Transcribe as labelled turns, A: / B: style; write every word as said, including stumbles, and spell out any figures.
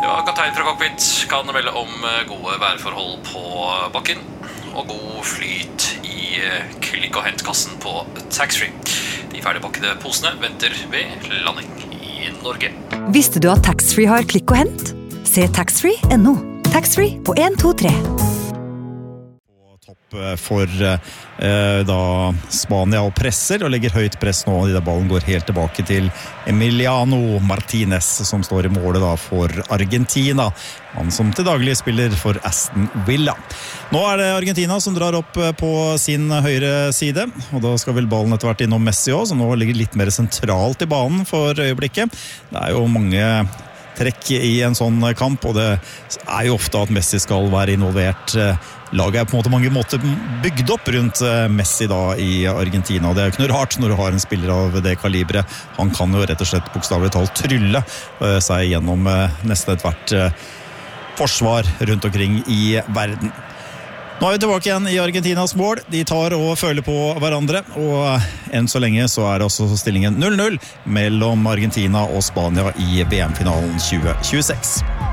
A: Ja, kaptein fra cockpit kan melde om gode værforhold på bakken og god flyt i klikk- og hentkassen på taxfree. De ferdigpakkede posene venter ved landing i Norge.
B: Visste du at taxfree har klikk og hent? Se taxfree punktum no. Taxfree på en to tre.
C: Topp for eh, da Spania og presser og legger høyt press nå. Da ballen går helt tilbake til Emiliano Martinez som står i målet da for Argentina. Han som til daglig spiller for Aston Villa. Nå er det Argentina som drar opp på sin høyre side, og da skal vel ballen etter hvert innom Messi også, som nå ligger litt mer sentralt i banen for øyeblikket. Det er jo mange trekk i en sånn kamp, og det er jo ofte at Messi skal være involvert. Laget er på en måte mange måter bygd opp rundt Messi da i Argentina, og det er jo ikke noe rart når du har en spiller av det kalibret. Han kan jo rett og slett bokstavelig talt trylle seg gjennom nesten et hvert forsvar rundt omkring i verden. Nå er vi tilbake igjen i Argentinas mål. De tar og føler på hverandre, og enn så lenge så er det også stillingen null null mellom Argentina og Spania i V M-finalen tjue tjueseks.